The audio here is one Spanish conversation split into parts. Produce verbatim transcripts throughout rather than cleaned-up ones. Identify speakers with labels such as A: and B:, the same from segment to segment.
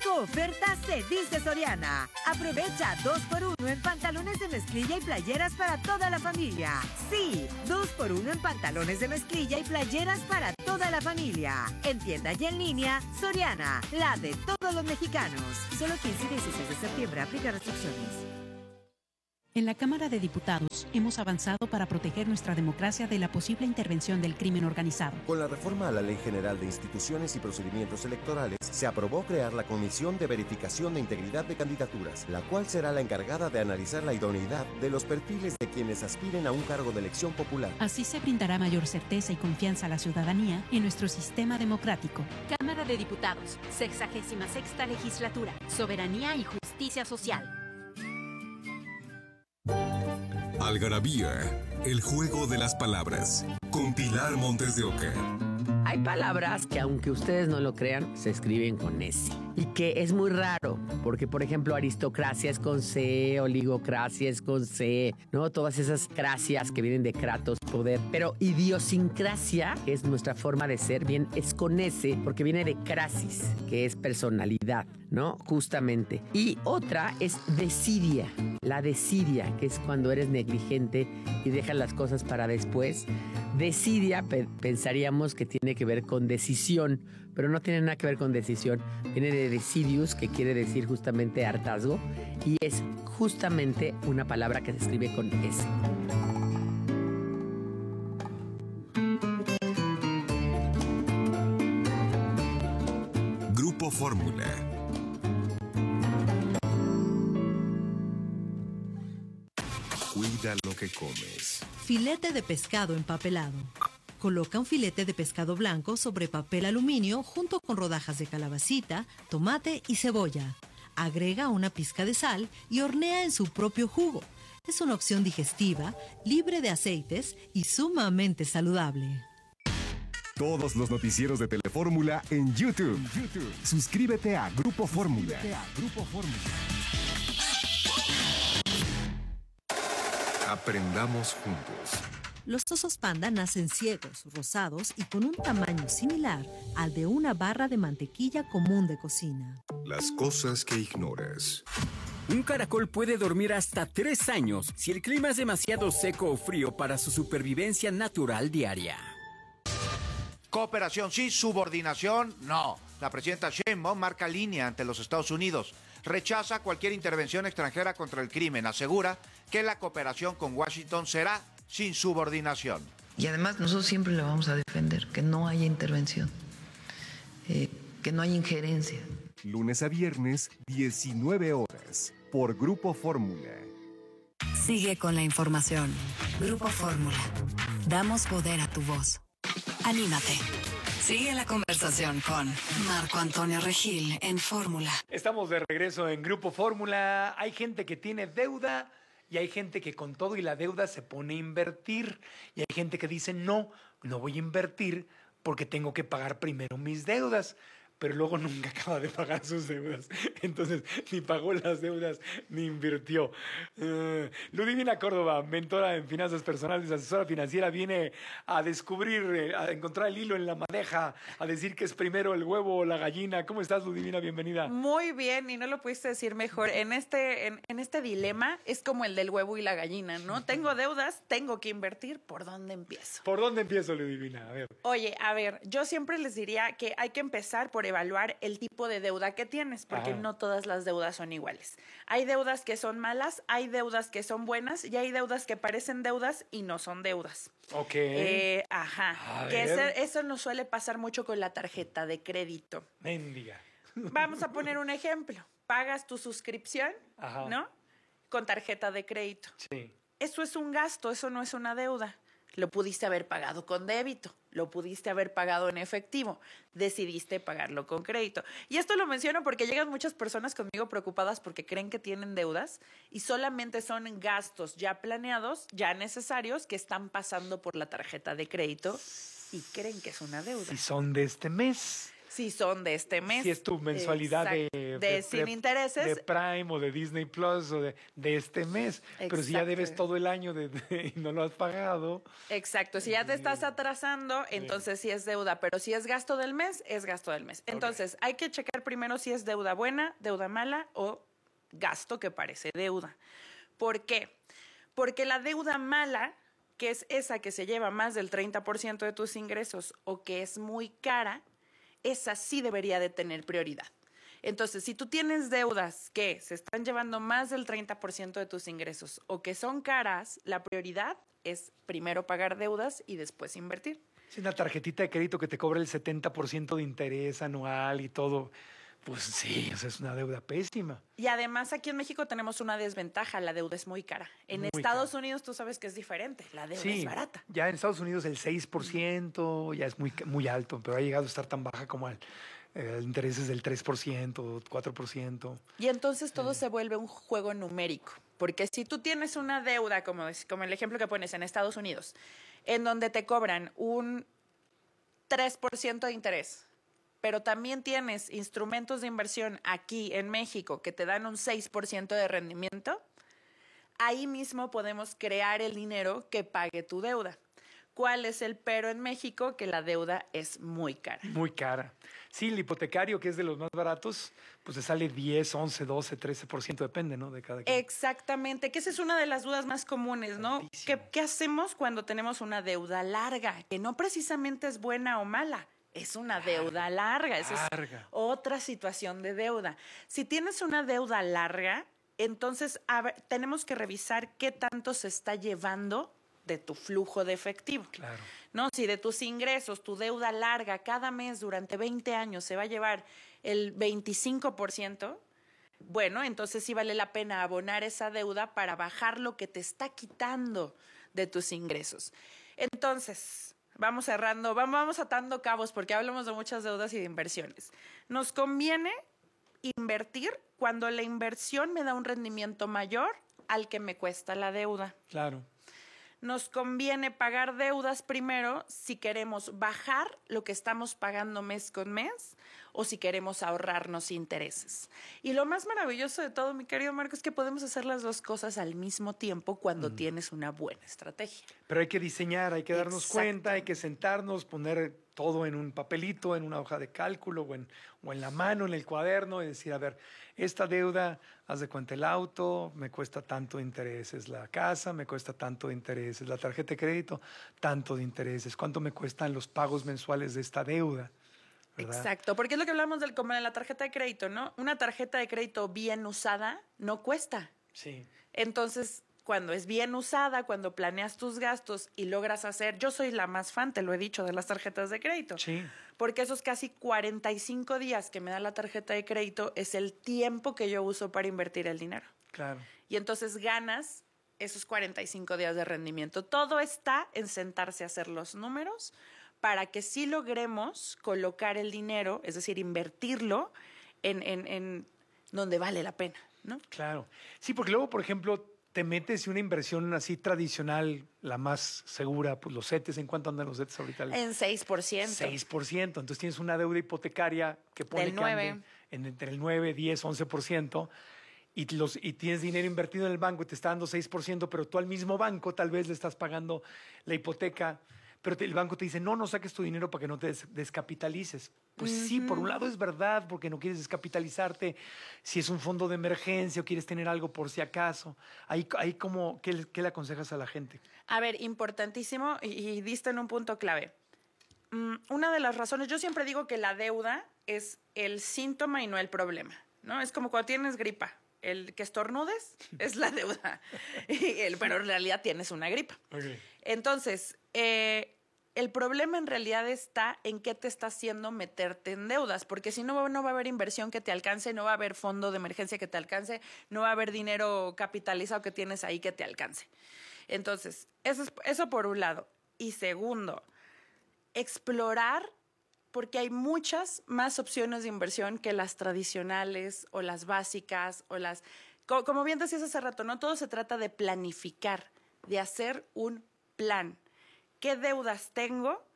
A: Eco oferta se dice Soriana. Aprovecha dos por uno en pantalones de mezclilla y playeras para toda la familia. Sí, dos por uno en pantalones de mezclilla y playeras para toda la familia. En tienda y en línea, Soriana, la de todos los mexicanos. Solo quince y dieciséis de septiembre, aplica restricciones.
B: En la Cámara de Diputados hemos avanzado para proteger nuestra democracia de la posible intervención del crimen organizado.
C: Con la reforma a la Ley General de Instituciones y Procedimientos Electorales, se aprobó crear la Comisión de Verificación de Integridad de Candidaturas, la cual será la encargada de analizar la idoneidad de los perfiles de quienes aspiren a un cargo de elección popular.
B: Así se brindará mayor certeza y confianza a la ciudadanía en nuestro sistema democrático.
D: Cámara de Diputados, sexagésima sexta legislatura, soberanía y justicia social.
E: Algarabía, el juego de las palabras, con Pilar Montes de Oca.
F: Hay palabras que, aunque ustedes no lo crean, se escriben con S. Y que es muy raro, porque, por ejemplo, aristocracia es con C, oligocracia es con C, ¿no? Todas esas cracias que vienen de kratos, poder. Pero idiosincrasia, que es nuestra forma de ser, bien, es con S, porque viene de crasis, que es personalidad, ¿no? Justamente. Y otra es desidia. La desidia, que es cuando eres negligente y dejas las cosas para después. Desidia, pe- pensaríamos que tiene que ver con decisión, pero no tiene nada que ver con decisión. Viene de decidius, que quiere decir justamente hartazgo, y es justamente una palabra que se escribe con S.
E: Grupo Fórmula. Cuida lo que comes.
G: Filete de pescado empapelado. Coloca un filete de pescado blanco sobre papel aluminio junto con rodajas de calabacita, tomate y cebolla. Agrega una pizca de sal y hornea en su propio jugo. Es una opción digestiva, libre de aceites y sumamente saludable.
H: Todos los noticieros de Telefórmula en YouTube. YouTube. Suscríbete a Grupo Fórmula. Grupo Fórmula.
E: Aprendamos juntos.
G: Los osos panda nacen ciegos, rosados y con un tamaño similar al de una barra de mantequilla común de cocina.
E: Las cosas que ignoras.
I: Un caracol puede dormir hasta tres años si el clima es demasiado seco o frío para su supervivencia natural diaria.
J: Cooperación sí, subordinación no. La presidenta Sheinbaum marca línea ante los Estados Unidos. Rechaza cualquier intervención extranjera contra el crimen. Asegura que la cooperación con Washington será sin subordinación.
K: Y además nosotros siempre le vamos a defender, que no haya intervención, eh, que no haya injerencia.
H: Lunes a viernes, diecinueve horas, por Grupo Fórmula.
L: Sigue con la información. Grupo Fórmula. Damos poder a tu voz. Anímate. Sigue la conversación con Marco Antonio Regil en Fórmula.
M: Estamos de regreso en Grupo Fórmula. Hay gente que tiene deuda y hay gente que con todo y la deuda se pone a invertir. Y hay gente que dice, no, no voy a invertir porque tengo que pagar primero mis deudas. Pero luego nunca acaba de pagar sus deudas. Entonces, ni pagó las deudas, ni invirtió. Uh, Ludivina Córdoba, mentora en finanzas personales, asesora financiera, viene a descubrir, a encontrar el hilo en la madeja, a decir que es primero el huevo o la gallina. ¿Cómo estás, Ludivina? Bienvenida.
N: Muy bien, y no lo pudiste decir mejor. En este, en, en este dilema es como el del huevo y la gallina, ¿no? Tengo deudas, tengo que invertir. ¿Por dónde empiezo?
M: ¿Por dónde empiezo, Ludivina? A ver.
N: Oye, a ver, yo siempre les diría que hay que empezar por evaluar el tipo de deuda que tienes, porque Ajá. no todas las deudas son iguales. Hay deudas que son malas, hay deudas que son buenas y hay deudas que parecen deudas y no son deudas.
M: Ok.
N: Eh, ajá. A que eso, eso nos suele pasar mucho con la tarjeta de crédito.
M: Mendiga.
N: Vamos a poner un ejemplo. Pagas tu suscripción,
M: Ajá.
N: ¿no? Con tarjeta de crédito.
M: Sí.
N: Eso es un gasto, eso no es una deuda. Lo pudiste haber pagado con débito, lo pudiste haber pagado en efectivo, decidiste pagarlo con crédito. Y esto lo menciono porque llegan muchas personas conmigo preocupadas porque creen que tienen deudas y solamente son gastos ya planeados, ya necesarios, que están pasando por la tarjeta de crédito y creen que es una deuda.
M: Y son de este mes.
N: Si son de este mes.
M: Si es tu mensualidad de,
N: de,
M: de,
N: sin
M: de,
N: intereses.
M: De Prime o de Disney Plus o de, de este mes. Exacto. Pero si ya debes todo el año de, de, y no lo has pagado.
N: Exacto. Si ya te estás atrasando, entonces sí es deuda. Pero si es gasto del mes, es gasto del mes. Entonces okay. hay que checar primero si es deuda buena, deuda mala o gasto que parece deuda. ¿Por qué? Porque la deuda mala, que es esa que se lleva más del treinta por ciento de tus ingresos o que es muy cara, esa sí debería de tener prioridad. Entonces, si tú tienes deudas que se están llevando más del treinta por ciento de tus ingresos o que son caras, la prioridad es primero pagar deudas y después invertir.
M: Si una tarjetita de crédito que te cobra el setenta por ciento de interés anual y todo, pues sí, o sea, es una deuda pésima.
N: Y además aquí en México tenemos una desventaja, la deuda es muy cara. En muy Estados cara. Unidos tú sabes que es diferente, la deuda
M: sí,
N: es barata.
M: Ya en Estados Unidos el seis por ciento ya es muy, muy alto, pero ha llegado a estar tan baja como el, el interés es del tres por ciento, cuatro por ciento.
N: Y entonces todo sí. se vuelve un juego numérico, porque si tú tienes una deuda, como, como el ejemplo que pones en Estados Unidos, en donde te cobran un tres por ciento de interés, pero también tienes instrumentos de inversión aquí en México que te dan un seis por ciento de rendimiento, ahí mismo podemos crear el dinero que pague tu deuda. ¿Cuál es el pero en México? Que la deuda es muy cara.
M: Muy cara. Sí, el hipotecario, que es de los más baratos, pues te sale diez, once, doce, trece por ciento, depende, ¿no? De cada quien.
N: Exactamente, que esa es una de las dudas más comunes, ¿no? ¿Qué, ¿Qué hacemos cuando tenemos una deuda larga? Que no precisamente es buena o mala. Es una deuda larga, esa es otra situación de deuda. Si tienes una deuda larga, entonces a ver, tenemos que revisar qué tanto se está llevando de tu flujo de efectivo.
M: Claro.
N: ¿No? Si de tus ingresos, tu deuda larga cada mes durante veinte años se va a llevar el veinticinco por ciento, bueno, entonces sí vale la pena abonar esa deuda para bajar lo que te está quitando de tus ingresos. Entonces, vamos cerrando, vamos atando cabos porque hablamos de muchas deudas y de inversiones. Nos conviene invertir cuando la inversión me da un rendimiento mayor al que me cuesta la deuda.
M: Claro.
N: Nos conviene pagar deudas primero si queremos bajar lo que estamos pagando mes con mes o si queremos ahorrarnos intereses. Y lo más maravilloso de todo, mi querido Marco, es que podemos hacer las dos cosas al mismo tiempo cuando mm. tienes una buena estrategia.
M: Pero hay que diseñar, hay que darnos Exacto. cuenta, hay que sentarnos, poner todo en un papelito, en una hoja de cálculo o en, o en la mano, en el cuaderno y decir, a ver, esta deuda, haz de cuenta el auto, me cuesta tanto de intereses, la casa me cuesta tanto de intereses, la tarjeta de crédito, tanto de intereses, cuánto me cuestan los pagos mensuales de esta deuda, ¿verdad?
N: Exacto, porque es lo que hablamos del, como de la tarjeta de crédito, ¿no? Una tarjeta de crédito bien usada no cuesta.
M: Sí.
N: Entonces, cuando es bien usada, cuando planeas tus gastos y logras hacer, yo soy la más fan, te lo he dicho, de las tarjetas de crédito.
M: Sí.
N: Porque esos casi cuarenta y cinco días que me da la tarjeta de crédito es el tiempo que yo uso para invertir el dinero.
M: Claro.
N: Y entonces ganas esos cuarenta y cinco días de rendimiento. Todo está en sentarse a hacer los números para que sí logremos colocar el dinero, es decir, invertirlo en, en, en donde vale la pena, ¿no?
M: Claro. Sí, porque luego, por ejemplo, te metes en una inversión así tradicional, la más segura, pues los CETES, ¿en cuánto andan los CETES ahorita?
N: En seis por ciento.
M: seis por ciento. Entonces tienes una deuda hipotecaria que pone
N: Del
M: que
N: nueve.
M: ande en entre el nueve, diez, once por ciento y, los, y tienes dinero invertido en el banco y te está dando seis por ciento, pero tú al mismo banco tal vez le estás pagando la hipoteca, pero te, el banco te dice, no, no saques tu dinero para que no te des, descapitalices. Pues uh-huh. sí, por un lado es verdad, porque no quieres descapitalizarte. Si es un fondo de emergencia o quieres tener algo por si acaso. Ahí, ahí como, ¿qué, ¿qué le aconsejas a la gente?
N: A ver, importantísimo, y, y diste en un punto clave. Mm, una de las razones, yo siempre digo que la deuda es el síntoma y no el problema, ¿no? Es como cuando tienes gripa. El que estornudes es la deuda, y el, pero en realidad tienes una gripa.
M: Okay.
N: Entonces, eh, el problema en realidad está en qué te está haciendo meterte en deudas, porque si no, no va a haber inversión que te alcance, no va a haber fondo de emergencia que te alcance, no va a haber dinero capitalizado que tienes ahí que te alcance. Entonces, eso, es, eso por un lado. Y segundo, explorar, porque hay muchas más opciones de inversión que las tradicionales o las básicas o las... Como, como bien decías hace rato, no todo se trata de planificar, de hacer un plan. ¿Qué deudas tengo?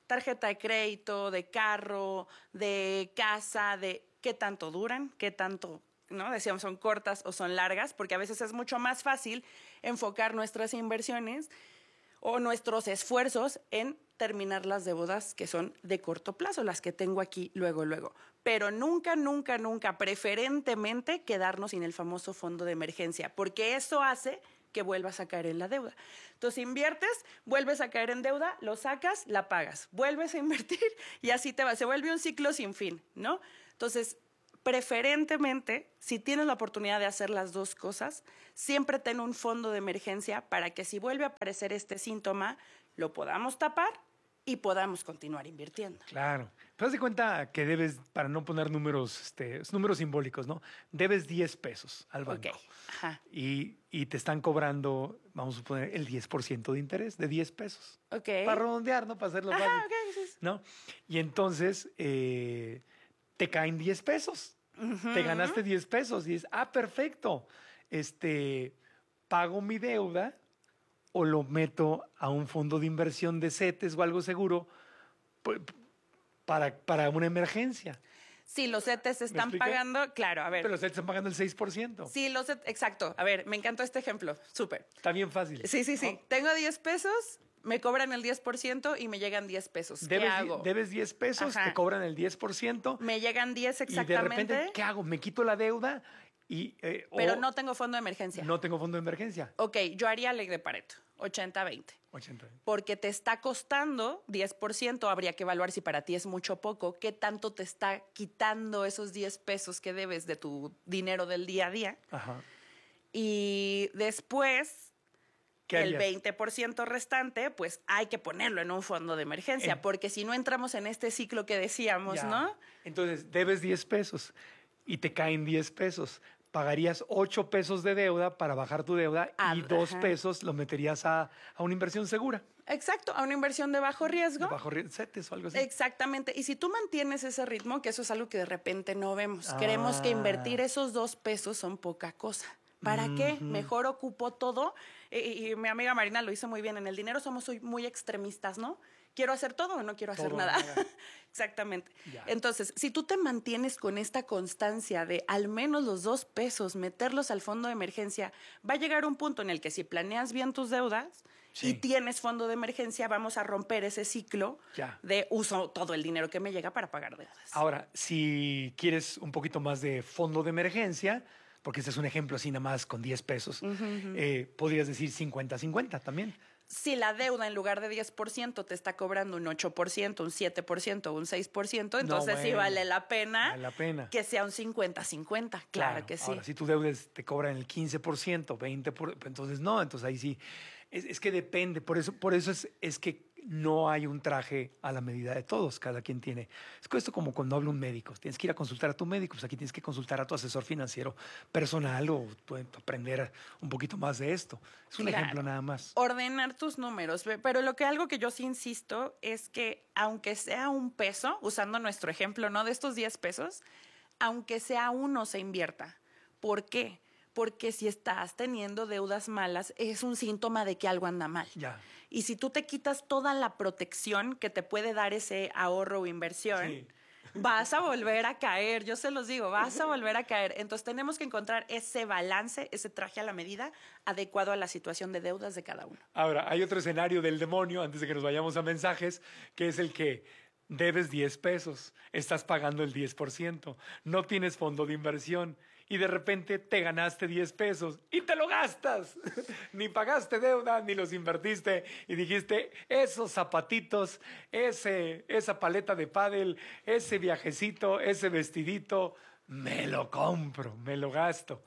N: tarjeta de crédito, de carro, de casa, de qué tanto duran, qué tanto, ¿no? Decíamos, son cortas o son largas, porque a veces es mucho más fácil enfocar nuestras inversiones o nuestros esfuerzos en terminar las deudas que son de corto plazo, las que tengo aquí luego, luego. Pero nunca, nunca, nunca, preferentemente quedarnos sin el famoso fondo de emergencia, porque eso hace que vuelvas a caer en la deuda. Entonces inviertes, vuelves a caer en deuda, lo sacas, la pagas, vuelves a invertir y así te va. Se vuelve un ciclo sin fin, ¿no? Entonces, preferentemente, si tienes la oportunidad de hacer las dos cosas, siempre ten un fondo de emergencia para que si vuelve a aparecer este síntoma, lo podamos tapar y podamos continuar invirtiendo.
M: Claro. Pero haz de cuenta que debes, para no poner números, este, números simbólicos, ¿no? Debes diez pesos al banco.
N: Ok. Ajá.
M: Y, y te están cobrando, vamos a suponer, el diez por ciento de interés de diez pesos.
N: Ok.
M: Para redondear, ¿no? Para hacerlo
N: Ajá,
M: fácil.
N: ok, sí, sí.
M: ¿No? Y entonces eh, te caen diez pesos.
N: Ujú.
M: Te ganaste diez pesos y dices, ah, perfecto. Este, pago mi deuda o lo meto a un fondo de inversión de CETES o algo seguro pues, para, para una emergencia.
N: Si los CETES están
M: expliqué?
N: pagando, claro, a ver.
M: Pero los CETES están pagando el seis por ciento.
N: Sí, los CETES, exacto. A ver, me encantó este ejemplo, súper.
M: Está bien fácil.
N: Sí, sí, sí.
M: ¿No?
N: Tengo diez pesos, me cobran el diez por ciento y me llegan diez pesos. ¿Qué
M: Debes,
N: hago?
M: debes diez pesos,
N: Ajá.
M: te cobran el diez por ciento.
N: Me llegan diez
M: Y
N: exactamente.
M: de repente, ¿qué hago? ¿Me quito la deuda? Y, eh,
N: Pero
M: o
N: no tengo fondo de emergencia.
M: no tengo fondo de emergencia.
N: Ok, yo haría ley de Pareto, ochenta veinte.
M: ochenta.
N: Porque te está costando diez por ciento, habría que evaluar si para ti es mucho o poco, qué tanto te está quitando esos diez pesos que debes de tu dinero del día a día.
M: Ajá.
N: Y después,
M: ¿Qué
N: el
M: harías?
N: veinte por ciento restante, pues hay que ponerlo en un fondo de emergencia,
M: En-
N: porque si no entramos en este ciclo que decíamos,
M: Ya.
N: ¿no?
M: Entonces, debes diez pesos y te caen diez pesos. Pagarías ocho pesos de deuda para bajar tu deuda
N: Ah,
M: y dos
N: ajá.
M: pesos lo meterías a, a una inversión segura.
N: Exacto, a una inversión de bajo riesgo.
M: Bajo ri- CETES o algo así.
N: Exactamente. Y si tú mantienes ese ritmo, que eso es algo que de repente no vemos,
M: Ah.
N: creemos que invertir esos dos pesos son poca cosa. ¿Para qué?
M: Ujú.
N: Mejor ocupo todo. Y, y- y mi amiga Marina lo hizo muy bien. En el dinero somos muy- muy extremistas, ¿no? ¿Quiero hacer todo o no quiero hacer
M: Todo o
N: nada?
M: nada.
N: Exactamente.
M: Ya.
N: Entonces, si tú te mantienes con esta constancia de al menos los dos pesos, meterlos al fondo de emergencia, va a llegar un punto en el que si planeas bien tus deudas
M: Sí.
N: y tienes fondo de emergencia, vamos a romper ese ciclo
M: Ya.
N: de uso todo el dinero que me llega para pagar deudas.
M: Ahora, si quieres un poquito más de fondo de emergencia, porque este es un ejemplo así nada más con diez pesos,
N: Ujú, ujú.
M: eh, podrías decir cincuenta cincuenta también.
N: Si la deuda en lugar de diez por ciento te está cobrando un ocho por ciento, un siete por ciento, un seis por ciento, entonces sí
M: bueno,
N: vale la pena
M: Vale la pena.
N: que sea un cincuenta cincuenta. Claro, que sí.
M: Ahora, si tu deuda es- te cobran el quince por ciento, veinte por ciento, entonces no, entonces ahí sí. Es, es que depende, por eso, por eso es, es que no hay un traje a la medida de todos, cada quien tiene. Es esto como cuando habla un médico, tienes que ir a consultar a tu médico, pues aquí tienes que consultar a tu asesor financiero personal o tu- aprender un poquito más de esto. Es un
N: Claro.
M: ejemplo nada más.
N: Ordenar tus números, ve- pero lo que algo que yo sí insisto es que aunque sea un peso, usando nuestro ejemplo, ¿no? De estos diez pesos, aunque sea uno se invierta. ¿Por qué? Porque si estás teniendo deudas malas, es un síntoma de que algo anda mal.
M: Ya.
N: Y si tú te quitas toda la protección que te puede dar ese ahorro o inversión,
M: Sí.
N: vas a volver a caer, yo se los digo, vas a volver a caer. Entonces tenemos que encontrar ese balance, ese traje a la medida adecuado a la situación de deudas de cada uno.
M: Ahora, hay otro escenario del demonio, antes de que nos vayamos a mensajes, que es el que debes diez pesos, estás pagando el diez por ciento, no tienes fondo de inversión y de repente te ganaste diez pesos y te lo gastas. Ni pagaste deuda, ni los invertiste y dijiste, esos zapatitos, ese, esa paleta de pádel, ese viajecito, ese vestidito, me lo compro, me lo gasto.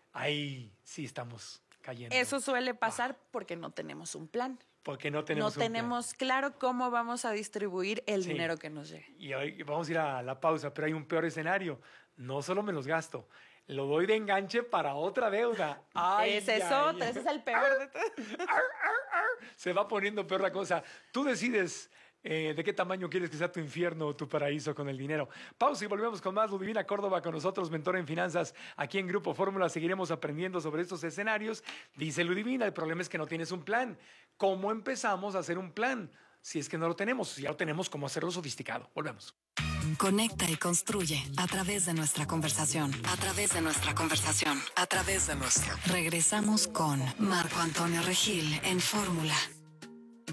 M: Ahí sí estamos cayendo.
N: Eso suele pasar porque no tenemos un plan.
M: Porque no tenemos
N: no
M: un plan.
N: tenemos claro cómo vamos a distribuir el
M: Sí.
N: dinero que nos llegue.
M: Y hoy vamos a ir a la pausa, pero hay un peor escenario. No solo me los gasto, lo doy de enganche para otra deuda. Ay,
N: ese es
M: ay,
N: otro,
M: ay.
N: ese es el peor de todo.
M: Se va poniendo peor la cosa. Tú decides eh, de qué tamaño quieres que sea tu infierno o tu paraíso con el dinero. Pausa y volvemos con más. Ludivina Córdoba con nosotros, mentora en finanzas aquí en Grupo Fórmula. Seguiremos aprendiendo sobre estos escenarios. Dice Ludivina, el problema es que no tienes un plan. ¿Cómo empezamos a hacer un plan? si es que no lo tenemos. Si ya lo tenemos, ¿cómo hacerlo sofisticado? Volvemos.
L: Conecta y construye a través de nuestra conversación. A través de nuestra conversación. A través de nuestra. Regresamos con Marco Antonio Regil en Fórmula.